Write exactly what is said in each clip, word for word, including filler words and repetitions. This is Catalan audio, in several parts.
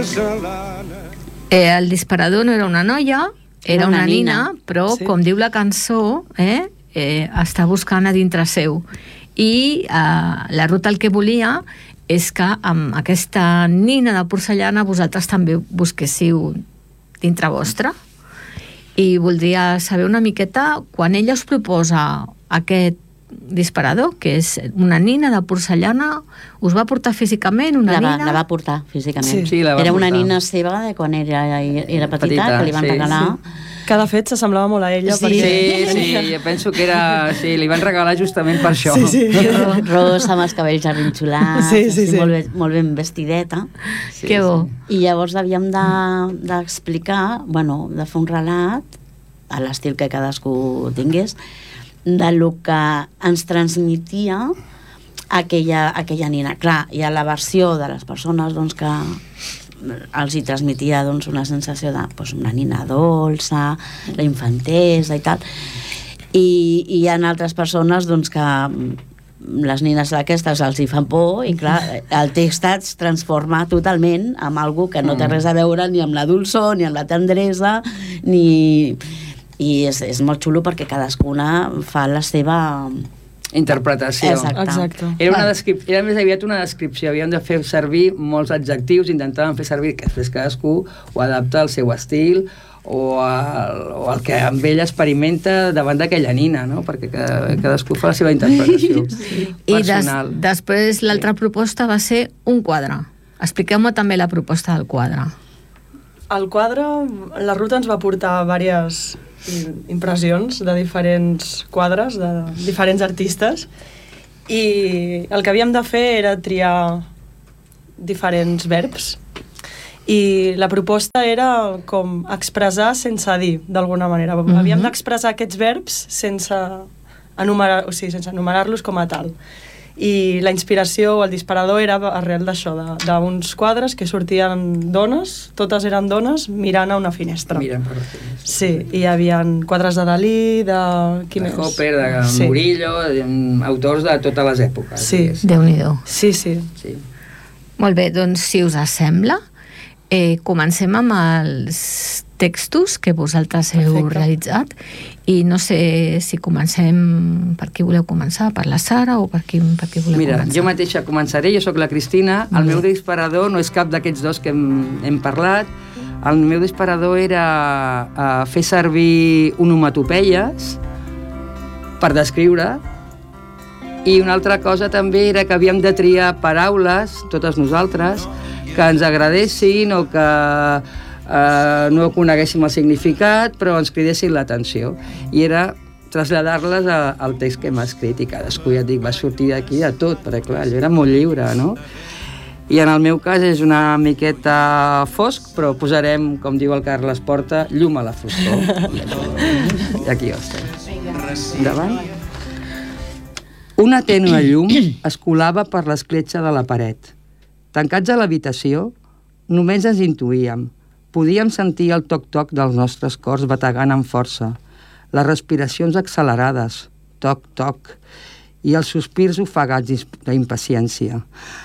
Eh, el disparador no era una noia, era una, una nina, nina, però, sí. com diu la cançó, eh, eh, està buscant a dintre seu. I eh, la Ruth el que volia és que amb aquesta nina de porcellana vosaltres també busquéssiu dintre vostre. I voldria saber una miqueta, quan ella us proposa aquest disparador, que és una nina de porcellana, us va portar físicament una la va, nina? La va portar físicament. Sí, sí, la va era portar. Una nina seva de quan era, era petita, petita, que li van sí, regalar. Sí. Que de fet s'assemblava molt a ella. Sí, perquè... sí, sí, jo penso que era... Sí, li van regalar justament per això. Sí, sí. Rosa, amb els cabells arrinxolats, sí, sí, sí. Molt, ben, molt ben vestideta. Sí, que bo. Sí. I llavors havíem d'explicar, de, bueno, de fer un relat, a l'estil que cadascú tingués, de lo que ens transmitia aquella, aquella nina. Clar, hi ha la versió de les persones doncs, que els hi transmitia doncs, una sensació de doncs, una nina dolça, la infantesa i tal. I, i hi ha altres persones doncs, que les nines aquestes els hi fan por i clar, el text es transforma totalment en algo que no té res a veure ni amb la dolçor, ni amb la tendresa, ni... I és, és molt xulo perquè cadascuna fa la seva... interpretació. Exacte. Exacte. Era, una descrip... Era més aviat una descripció, havíem de fer servir molts adjectius, intentàvem fer servir que després cadascú ho adapta al seu estil o al, o al que amb ell experimenta davant d'aquella nina, no? Perquè cada, cadascú fa la seva interpretació sí. personal. I des, després l'altra proposta va ser un quadre. Expliqueu-me també la proposta del quadre. El quadre, la Ruth ens va portar diverses impressions de diferents quadres, de diferents artistes, i el que havíem de fer era triar diferents verbs, i la proposta era com expressar sense dir, d'alguna manera. Mm-hmm. Havíem d'expressar aquests verbs sense enumerar, o sigui, sense enumerar-los com a tal. I la inspiració o el disparador era arrel d'això, d'uns quadres que sortien dones, totes eren dones, mirant a una finestra. Mirant per la finestra. Sí, i hi havia quadres de Dalí, de... de Hopper, de sí. Murillo, de, autors de totes les èpoques. Sí. Déu-n'hi-do. Sí, sí, sí. Molt bé, doncs si us sembla, eh, comencem amb els textos que vosaltres heu Perfecte. realitzat i no sé si comencem per qui voleu començar, per la Sara o per qui, per qui voleu Mira, començar. jo mateixa començaré, jo sóc la Cristina, el mm. meu disparador no és cap d'aquests dos que hem, hem parlat, el meu disparador era uh, fer servir onomatopeies per descriure, i una altra cosa també era que havíem de triar paraules, totes nosaltres, que ens agradessin o que Uh, no coneguéssim el significat però ens cridessin l'atenció, i era traslladar-les a, al text que hem escrit, i cadascú, ja et dic, va sortir d'aquí de tot, perquè clar, allò era molt lliure, no? I en el meu cas és una miqueta fosc, però posarem, com diu el Carles Porta, llum a la foscor. I aquí ho estem. Endavant. Una tènue llum es colava per l'escletxa de la paret. Tancats a l'habitació, només ens intuïem. Podíem sentir el toc-toc dels nostres cors bategant amb força, les respiracions accelerades, toc-toc, i els sospirs ofegats d'impaciència.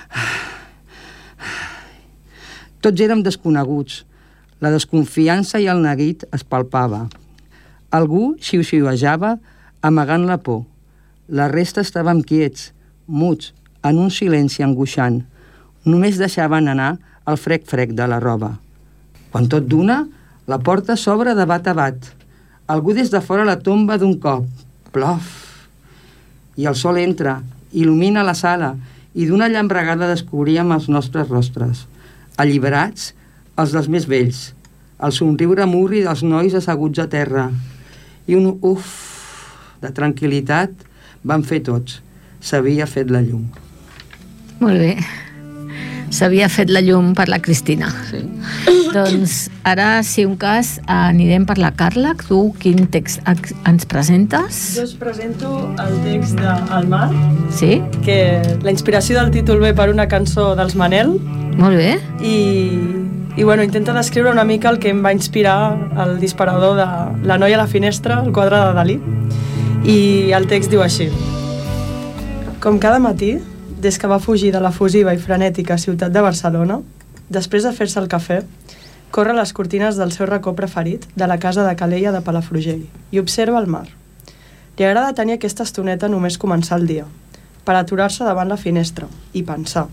Tots érem desconeguts. La desconfiança i el neguit es palpava. Algú xiu-xiuejava amagant la por. La resta estàvem quiets, muts, en un silenci angoixant. Només deixaven anar el frec-frec de la roba. Quan tot d'una, la porta s'obre de bat a bat. Algú des de fora la tomba d'un cop. Plof! I el sol entra, il·lumina la sala, i d'una llambregada descobríem els nostres rostres. Alliberats, els dels més vells. El somriure murri dels nois asseguts a terra. I un uf de tranquil·litat van fer tots. S'havia fet la llum. Molt bé. S'havia fet la llum per la Cristina. Sí. Doncs ara, si un cas, anirem per la Carla. Tu quin text ens presentes? Jo us presento el text de El mar. Sí? Que la inspiració del títol ve per una cançó dels Manel. Molt bé. I, i bueno, intenta descriure una mica el que em va inspirar el disparador de La noia a la finestra, el quadre de Dalí. I el text diu així. Com cada matí, des que va fugir de la fusiva i frenètica ciutat de Barcelona, després de fer-se el cafè, corre les cortines del seu racó preferit de la casa de Calella de Palafrugell i observa el mar. Li agrada tenir aquesta estoneta només començar el dia, per aturar-se davant la finestra i pensar.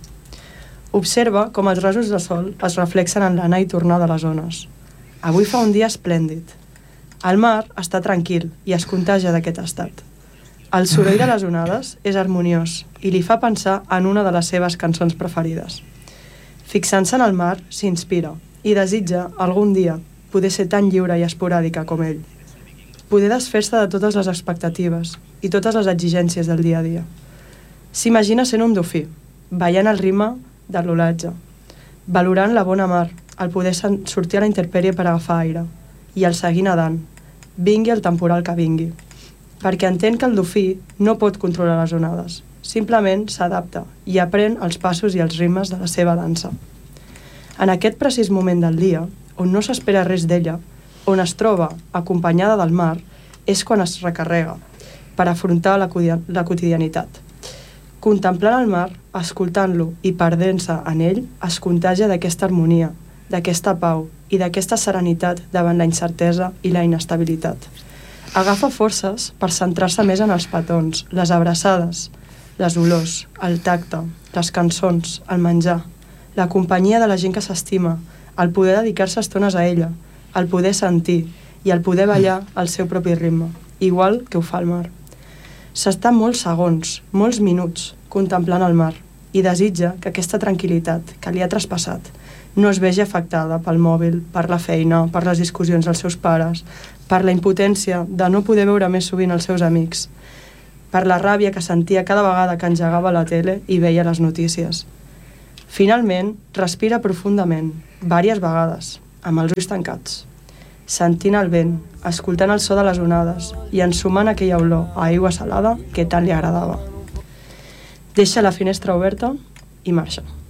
Observa com els rajos de sol es reflexen en l'anar i tornar de les ones. Avui fa un dia esplèndid. El mar està tranquil i es contagia d'aquest estat. El soroll de les onades és harmoniós i li fa pensar en una de les seves cançons preferides. Fixant-se en el mar, s'inspira i desitja algun dia poder ser tan lliure i esporàdica com ell. Poder desfer-se de totes les expectatives i totes les exigències del dia a dia. S'imagina sent un dofí, ballant el ritme de l'olatge, valorant la bona mar, el poder sortir a la intempèrie per agafar aire, i el seguir nedant, vingui el temporal que vingui, perquè entén que el dofí no pot controlar les onades, simplement s'adapta i aprèn els passos i els ritmes de la seva dansa. En aquest precís moment del dia, on no s'espera res d'ella, on es troba acompanyada del mar, és quan es recarrega per afrontar la quotidianitat. Contemplant el mar, escoltant-lo i perdent-se en ell, es contagia d'aquesta harmonia, d'aquesta pau i d'aquesta serenitat davant la incertesa i la inestabilitat. Agafa forces per centrar-se més en els petons, les abraçades, les olors, el tacte, les cançons, el menjar, la companyia de la gent que s'estima, el poder dedicar-se estones a ella, el poder sentir i el poder ballar al seu propi ritme, igual que ho fa el mar. S'està molts segons, molts minuts, contemplant el mar i desitja que aquesta tranquil·litat que li ha traspassat no es vegi afectada pel mòbil, per la feina, per les discussions dels seus pares, per la impotència de no poder veure més sovint els seus amics, per la ràbia que sentia cada vegada que engegava la tele i veia les notícies. Finalment, respira profundament, vàries vegades, amb els ulls tancats, sentint el vent, escoltant el so de les onades i ensumant aquella olor a aigua salada que tant li agradava. Deixa la finestra oberta i marxa.